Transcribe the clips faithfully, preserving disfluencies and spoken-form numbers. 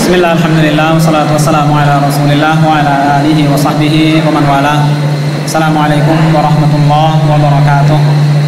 بسم الله الحمد لله والصلاة والسلام على رسول الله وعلى آله وصحبه ومن والاه السلام عليكم ورحمة الله وبركاته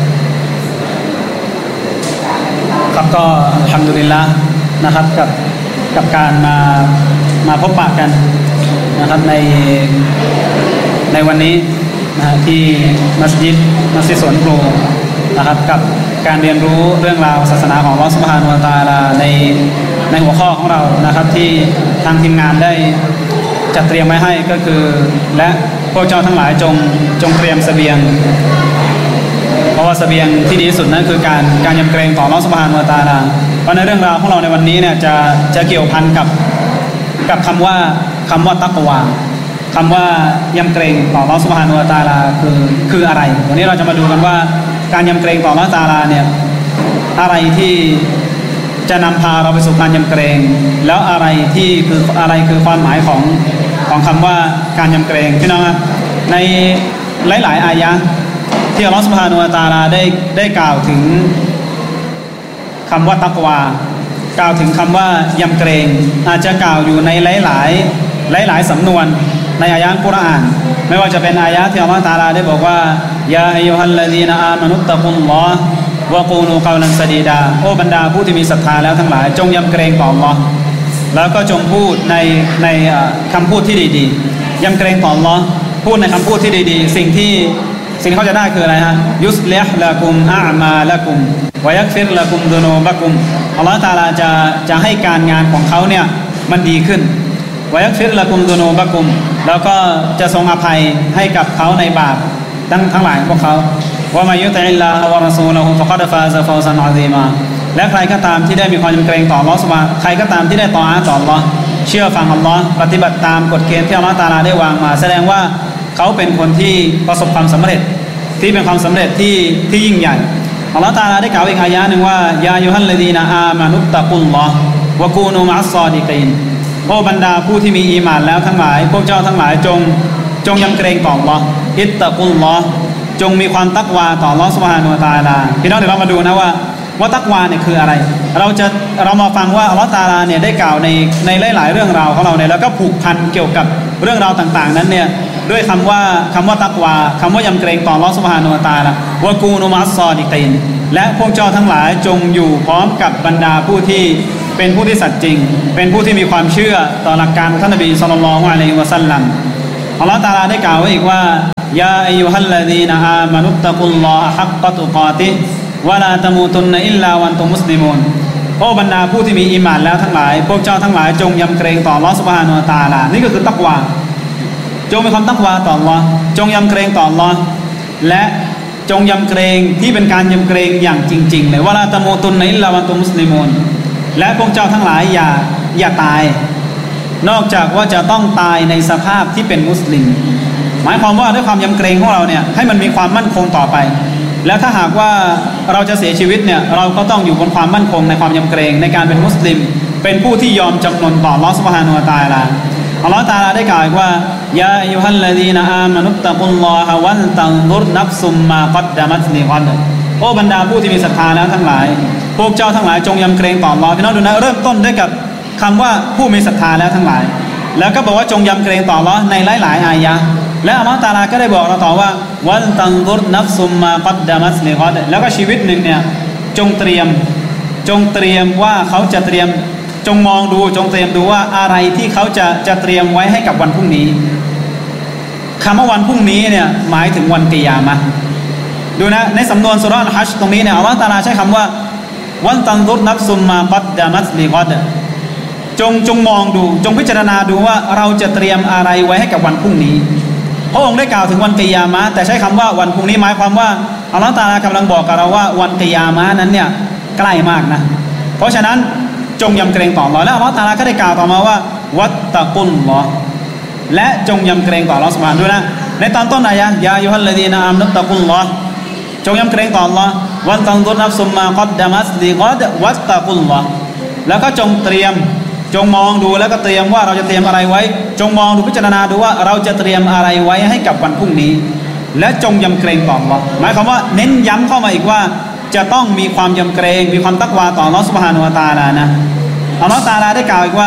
ครับก็อัลฮัมดุลิลลาห์นะครับกับกับการมามาพบปะกันนะครับในในวันนี้นะที่มัสยิดมัสยิดสวนครูนะครับกับการเรียนรู้เรื่องราวศาสนาของอัลเลาะห์ซุบฮานะฮูวะตะอาลาในในหัวข้อของเรานะครับที่ทางทีมงานได้จัดเตรียมไว้ให้ก็คือและพวกเจ้าทั้งหลายจงจงเตรียมเสบียงเพราะว่าเสบียงที่ดีที่สุดนั่นคือการการยำเกรงต่ออัลเลาะห์ซุบฮานะฮูวะตะอาลาเพราะในเรื่องราวของเราในวันนี้เนี่ยจะจะเกี่ยวพันกับกับคำว่าคำว่าตักวาคำว่ายำเกรงต่ออัลเลาะห์ซุบฮานะฮูวะตะอาลาคือคืออะไรวันนี้เราจะมาดูกันว่าการยำเกรงต่ออัลเลาะห์ตะอาลาเนี่ยอะไรที่จะนำพาเราไปสู่การยำเกรงแล้วอะไรที่คืออะไรคือความหมายของของคำว่าการยำเกรงพี่น้องครับในหลายๆอายะห์ที่อัลเลาะห์ซุบฮานะฮูวะตะอาลาได้ได้กล่าวถึงคำว่าตักวากล่าวถึงคำว่ายำเกรงอาจจะกล่าวอยู่ในหลายๆหลายๆสำนวนในอายะห์กุรอานไม่ว่าจะเป็นอายะห์ที่อัลเลาะห์ตะอาลาได้บอกว่ายาอัยยูฮัลลซีนะอามานุตตะกุลลอฮ์วะกูลูกาวลันซะดีดาโอ้บรรดาผู้ที่มีศรัทธาแล้วทั้งหลายจงยำเกรงต่ออัลเลาะห์แล้วก็จงพูดในในคำพูดที่ดีๆยำเกรงต่ออัลเลาะห์พูดในคำพูดที่ดีๆสิ่งที่สิ่งที่เขาจะได้คืออะไรฮะยุสลิฮ์ละกุมอามาละกุมวะยักฟิรละกุมดุนูบะกุมอัลเลาะห์ตะอาลาจะจะให้การงานของเขาเนี่ยมันดีขึ้นวะยักฟิรละกุมดุนูบะกุมแล้วก็จะทรงอภัยให้กับเขาในบาปทั้งทั้งหลายพวกเขาว่ามายุติอิลลาฮ์วะรอซูลุฮุฟะกัดฟาซะฟาวซันอะซีมาและใครก็ตามที่ได้มีความยำเกรงต่ออัลเลาะห์ซุบฮานะฮูวะตะอาลาใครก็ตามที่ได้ตออะห์ต่ออัลเลาะห์เชื่อฟังอัลเลาะห์ปฏิบัติตามกฎเกณฑ์ที่อัลเลาะห์ตะอาลาได้วางมาแสดงว่าเขาเป็นคนที่ประสบความสำเร็จที่เป็นความสำเร็จที่ที่ยิ่งใหญ่อัลเลาะห์ตะอาลาได้กล่าวอีกอายะห์นึงว่ายาอัยยูฮัลลซีนะอามานุตตะกุลลอฮ์วะกูนูมะอัศศอดีกีนโอ้บรรดาผู้ที่มีอีหม่านแล้วทั้งหลายพวกเจ้าทั้งหลายจงจงยำเกรงต่ออัลเลาะห์อิตตะกุลลอฮ์จงมีความตักวาต่ออัลเลาะห์ซุบฮานะฮูวะตะอาลาพี่น้องเดี๋ยวเรามาดูนะว่าว่าตักวาเนี่ยคืออะไรเราจะเรามาฟังว่าอัลเลาะห์ตะอาลาเนี่ยได้กล่าวในในหลายๆเรื่องราวของเราเนี่ยแล้วก็ผูกพันเกี่ยวกับเรื่องราวต่างๆนั้นเนี่ยด้วยคำว่าคำว่าตักวาคำว่ายำเกรงต่ออัลเลาะห์ซุบฮานะฮูวะตะอาลาวะกูนูมะอัศศอดีกีนและพวกเจ้าทั้งหลายจงอยู่พร้อมกับบรรดาผู้ที่เป็นผู้ที่สัตย์จริงเป็นผู้ที่มีความเชื่อต่อหลักการของท่านนบีศ็อลลัลลอฮุอะลัยฮิวะซัลลัมอัลเลาะห์ตะอาลาได้กล่าวไว้อีกว่ายาอัยยูฮัลลซีนะอามานุตตะกุลลอฮะฮักกะตุกอติฮ์วะลาตะมูตุนนะอิลลาวันตุมุสลิมูนโอ้บรรดาผู้ที่มีอีหม่านแล้วทั้งหลายพวกเจ้าทั้งหลายจงยำเกรงต่ออัลเลาะห์ซุบฮานะฮูวะตะอาลานี่ก็คือตักวาจงมีความตักวาต่ออัลเลาะห์จงยำเกรงต่ออัลเลาะห์และจงยำเกรงที่เป็นการยำเกรงอย่างจริงๆเลยวะลาตะมูตุนนะอิลลาวันตุมุสลิมูนและพวกเจ้าทั้งหลายอย่าอย่าตายนอกจากว่าจะต้องตายในสภาพที่เป็นมุสลิมหมายความว่าด้วยความยำเกรงของเราเนี่ยให้มันมีความมั่นคงต่อไปแล้วถ้าหากว่าเราจะเสียชีวิตเนี่ยเราก็ต้องอยู่บนความมั่นคงในความยำเกรงในการเป็นมุสลิมเป็นผู้ที่ยอมจำนนต่ออัลเลาะห์ซุบฮานะฮูวะตะอาลาอัลเลาะห์ตะอาลาได้กล่าวว่ายาอัยยูฮัลลซีนะอามานุตตะกุลลอฮะวัลตันซุรนัฟซุมมากัดดะมัตลิกัดโอ้บรรดาผู้ที่มีศรัทธาแล้วทั้งหลายพวกเจ้าทั้งหลายจงยำเกรงต่ออัลเลาะห์พี่น้องดูนะเริ่มต้นด้วยกับคำว่าผู้มีศรัทธาแล้วทั้งหลายแล้วก็บอกว่าจงยำเกรงต่ออัลเลาะห์ในหลายๆอายะห์และอัลเลาะห์ตะอาลาก็ได้บอกเราต่อว่าวัลตันซุรนัฟซุมมากัดดะมัตลิกัดแล้วก็ชีวิตหนึ่งเนี่ยจงเตรียมจงเตรียมว่าเขาจะเตรียมจงมองดูจงเตรียมดูว่าอะไรที่เขาจะจะเตรียมไว้ให้กับวันพรุ่งนี้คำว่าวันพรุ่งนี้เนี่ยหมายถึงวันกิยามะห์ดูนะในสำนวนซูเราะห์อัลฮัชตรงนี้เนี่ยอัลเลาะห์ตะอาลาใช้คำว่าวัลตันซุรนัฟซุมมากัดดะมัตลิกัดจงจงมองดูจงพิจารณาดูว่าเราจะเตรียมอะไรไว้ให้กับวันพรุ่งนี้พระองค์ได้กล่าวถึงวันกิยามะห์แต่ใช้คำว่าวันพรุ่งนี้หมายความว่าอัลเลาะห์ตะอาลากำลังบอกกับเราว่าวันกิยามะห์นั้นเนี่ยใกล้มากนะเพราะฉะนั้นจงยำเกรงต่ออัลเลาะห์และอัลเลาะห์ตะอาลาก็ได้กล่าวต่อมาว่าวัตตะกุลลอฮ์และจงยำเกรงต่ออัลเลาะห์ซุบฮานะฮูวะตะอาลาด้วยนะในตอนต้นอายะห์ยาอัยยูฮัลลซีนะอามานุตตะกุลลอฮ์จงยำเกรงต่ออัลเลาะห์วันตันซุรนัฟซุมมากัดดะมัตลิกัดวัตตะกุลลอฮ์แล้วก็จงเตรียมจงมองดูแล้วก็เตรียมว่าเราจะเตรียมอะไรไว้จงมองดูพิจารณาดูว่าเราจะเตรียมอะไรไว้ให้กับวันพรุ่งนี้และจงยำเกรงต่ออัลเลาะห์หมายความว่าเน้นย้ำเข้ามาอีกว่าจะต้องมีความยำเกรงมีความตักวาต่ออัลเลาะห์ซุบฮานะฮูวะตะอาลานะอัลเลาะห์ตะอาลาได้กล่าวอีกว่า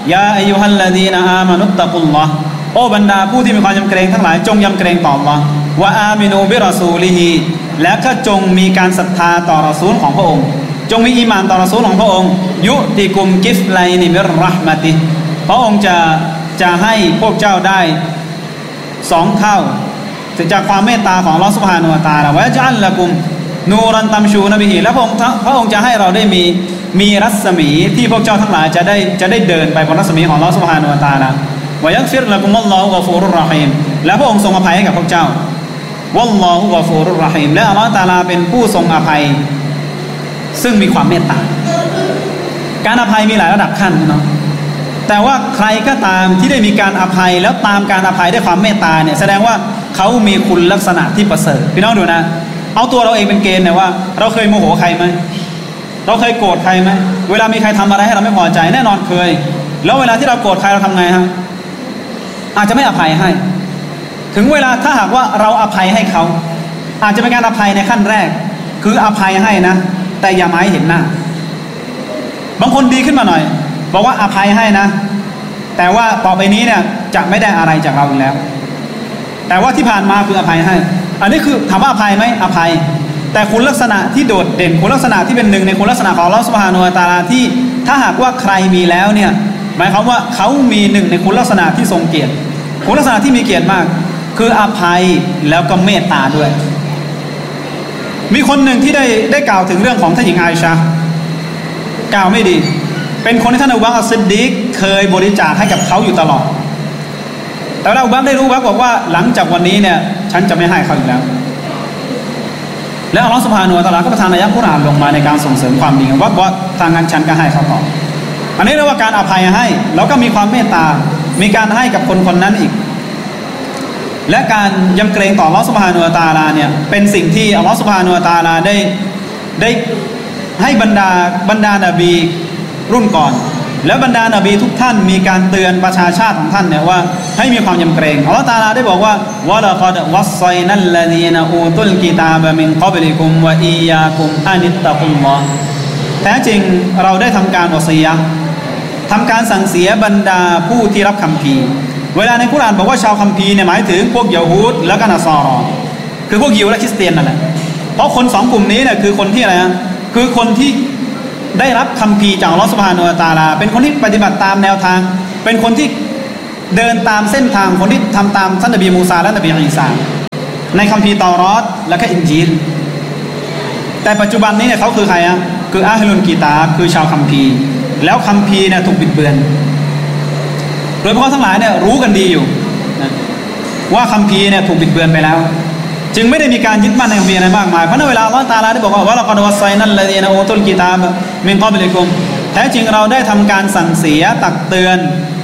ยาอัยยูฮัลลดีนะอามานุตตะกุลลอฮ์โอ้บรรดาผู้ที่มีความยำเกรงทั้งหลายจงยำเกรงต่อ Allah วะอามินูบิรอซูลิฮิและก็จงมีการศรัทธาต่อรอซูลของพระองค์จงมีอีหม่านต่อรอซูลของพระองค์ยุติกุมกิฟไลนิมิรเราะห์มะติพระองค์จะจะให้พวกเจ้าได้สองเท่าจากความเมตตาของอัลเลาะห์ซุบฮานะฮูวะตะอาลาวะญะอัลละกุมนูรันตัมชูนะบิฮิและพระองค์พระองค์จะให้เราได้มีมีรัศมีที่พวกเจ้าทั้งหลายจะได้จะได้เดินไปบนรัศมีของอัลเลาะห์ซุบฮานะฮูวะตะอาลาวะยักฟิรละกุมุลลอฮุกอฟูรุรเราะฮีมและพระองค์ทรงอภัยให้กับพวกเจ้าวัลลอฮุกอฟูรุรเราะฮีมและอัลเลาะห์ตะอาลาเป็นผู้ทรงอภัยซึ่งมีความเมตตาการอภัยมีหลายระดับขั้นเนาะแต่ว่าใครก็ตามที่ได้มีการอภัยแล้วตามการอภัยด้วยความเมตตาเนี่ยแสดงว่าเขามีคุณลักษณะที่ประเสริฐพี่น้องดูนะเอาตัวเราเองเป็นเกณฑ์เนี่ยว่าเราเคยโมโหใครไหมเราเคยโกรธใครไหมเวลามีใครทำอะไรให้เราไม่พอใจแน่นอนเคยแล้วเวลาที่เราโกรธใครเราทำไงฮะอาจจะไม่อภัยให้ถึงเวลาถ้าหากว่าเราอภัยให้เขาอาจจะเป็นการอภัยในขั้นแรกคืออภัยให้นะแต่อย่ามาให้เห็นหน้าบางคนดีขึ้นมาหน่อยบอกว่าอภัยให้นะแต่ว่าต่อไปนี้เนี่ยจะไม่ได้อะไรจากเราอีกแล้วแต่ว่าที่ผ่านมาคืออภัยให้อันนี้คือถามว่าอภัยไหมอภัยแต่คุณลักษณะที่โดดเด่นคุณลักษณะที่เป็นหนึ่งในคุณลักษณะของอัลเลาะห์ซุบฮานะฮูวะตะอาลาที่ถ้าหากว่าใครมีแล้วเนี่ยหมายความว่าเขามีหนึ่งในคุณลักษณะที่ทรงเกียรติคุณลักษณะที่มีเกียรติมากคืออภัยแล้วก็เมตตาด้วยมีคนหนึ่งที่ได้ได้กล่าวถึงเรื่องของท่านหญิงอาอิชะห์กล่าวไม่ดีเป็นคนที่ท่านอบูบักรอัสซิดดีกเคยบริจาคให้กับเขาอยู่ตลอดแต่เราอบูบักรได้รู้บอกว่าหลังจากวันนี้เนี่ยฉันจะไม่ให้เขาอีกแล้วแล้วอัลเลาะห์ซุบฮานะฮูวะตะอาลาก็ประทานอายะห์กุรอานลงมาในการส่งเสริมความดีว่าว่าทางนั้นฉันก็ให้เขาต่ออันนี้เรียกว่าการอภัยให้แล้วก็มีความเมตตามีการให้กับคนคนนั้นอีกและการยำเกรงต่ออัลเลาะห์ซุบฮานะฮูวะตะอาลาเนี่ยเป็นสิ่งที่อัลเลาะห์ซุบฮานะฮูวะตะอาลาได้ได้ให้บรรดาบรรดานบีรุ่นก่อนแล้วบรรดานบีทุกท่านมีการเตือนประชาชาติของท่านเนี่ยว่าให้มีความยำเกรงอัลเลาะห์ตะอาลาได้บอกว่าวะลากัดวัศซัยนัลลซีนะอูตุลกิตาบะมินกับลิกุมวะอียากุมอานิตตะกุลลอฮ์แท้จริงเราได้ทำการวะซียะห์ทำการสั่งเสียบรรดาผู้ที่รับคัมภีร์เวลาในกุรอานบอกว่าชาวคัมภีร์เนี่ยหมายถึงพวกยิวฮูดและก็นัสรอคือพวกยิวและคริสเตียนนั่นแหละเพราะคนสองกลุ่มนี้เนี่ยคือคนที่อะไรนะคือคนที่ได้รับคัมภีร์จากอัลเลาะห์ซุบฮานะฮูวะตะอาลาเป็นคนที่ปฏิบัติตามแนวทางเป็นคนที่เดินตามเส้นทางคนที่ทำตามท่านนบีมูซาและนบีอีสาในคัมภีร์เตารอตและก็อินจีลแต่ปัจจุบันนี้เนี่ยเขาคือใครอ่ะคืออะฮ์ลุลกิตาบคือชาวคัมภีร์แล้วคัมภีร์เนี่ยถูกบิดเบือนโดยพวกเขาทั้งหลายเนี่ยรู้กันดีอยู่นะว่าคัมภีร์เนี่ยถูกบิดเบือนไปแล้วจึงไม่ได้มีการยึดมั่นในคัมภีร์อะไรมากมายเพราะในเวลาอัลเลาะห์ตะอาลาได้บอกว่าว่าละกัดวัศซัยนัลลซีนะอูตุลกิตาบมินกับลิกุมแท้จริงเราได้ทำการสั่งเสียตักเตือน